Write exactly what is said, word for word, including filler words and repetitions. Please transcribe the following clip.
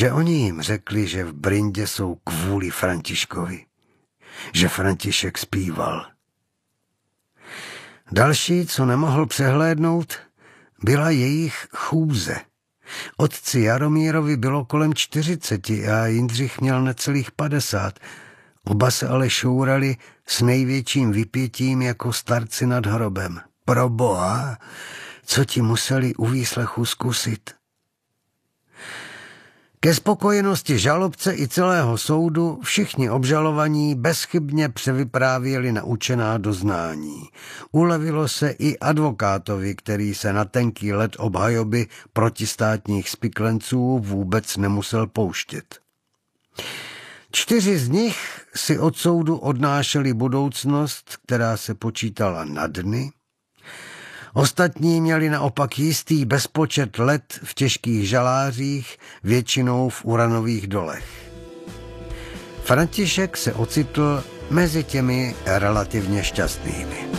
že oni jim řekli, že v Brindě jsou kvůli Františkovi, že František zpíval. Další, co nemohl přehlédnout, byla jejich chůze. Otci Jaromírovi bylo kolem čtyřiceti a Jindřich měl necelých padesát. Oba se ale šourali s největším vypětím jako starci nad hrobem. Proboha, co ti museli u výslechu zkusit? Ke spokojenosti žalobce i celého soudu všichni obžalovaní bezchybně převyprávěli naučená doznání. Ulevilo se i advokátovi, který se na tenký led obhajoby protistátních spiklenců vůbec nemusel pouštět. Čtyři z nich si od soudu odnášeli budoucnost, která se počítala na dny. Ostatní měli naopak jistý bezpočet let v těžkých žalářích, většinou v uranových dolech. František se ocitl mezi těmi relativně šťastnými.